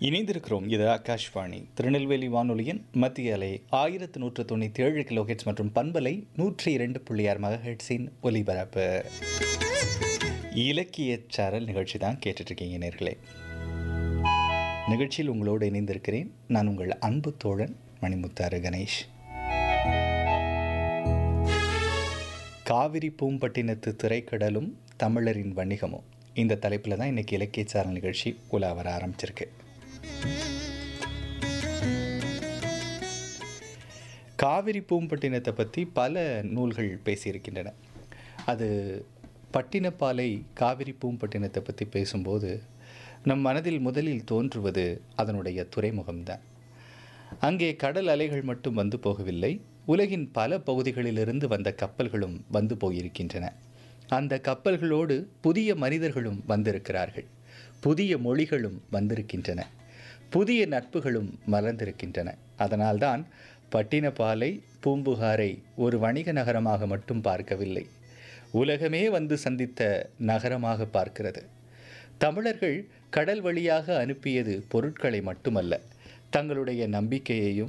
இணைந்திருக்கிறோம். இது ஆகாஷ்வாணி திருநெல்வேலி வானொலியின் மத்திய அலை 1197 கிலோஹெட்ஸ் மற்றும் பண்பலை 102.6 மெகாஹெட்ஸின் ஒலிபரப்பு. இலக்கிய சாரல் நிகழ்ச்சி தான் கேட்டுட்ருக்கீங்க நேர்களே. நிகழ்ச்சியில் உங்களோடு இணைந்திருக்கிறேன். நான் உங்கள் அன்பு தோழன் மணிமுத்தாறு கணேஷ். காவிரி பூம்பட்டினத்து திரைக்கடலும் தமிழரின் வணிகமும் இந்த தலைப்பில் தான் இன்றைக்கி இலக்கிய சாரல் நிகழ்ச்சி உலா வர ஆரம்பிச்சிருக்கு. காவிரி பூம்பட்டினத்தை பற்றி பல நூல்கள் பேசியிருக்கின்றன. அது பட்டினப்பாலை காவிரி பூம்பட்டினத்தை பற்றி பேசும்போது நம் மனதில் முதலில் தோன்றுவது அதனுடைய துறைமுகம்தான். அங்கே கடல் அலைகள் மட்டும் வந்து போகவில்லை, உலகின் பல பகுதிகளிலிருந்து வந்த கப்பல்களும் வந்து போயிருக்கின்றன. அந்த கப்பல்களோடு புதிய மனிதர்களும் வந்திருக்கிறார்கள், புதிய மொழிகளும் வந்திருக்கின்றன, புதிய நட்புகளும் மலர்ந்திருக்கின்றன. அதனால்தான் பட்டினப்பாலை பூம்புகாரை ஒரு வணிக நகரமாக மட்டும் பார்க்கவில்லை, உலகமே வந்து சந்தித்த நகரமாக பார்க்கிறது. தமிழர்கள் கடல் வழியாக அனுப்பியது பொருட்களை மட்டுமல்ல, தங்களுடைய நம்பிக்கையையும்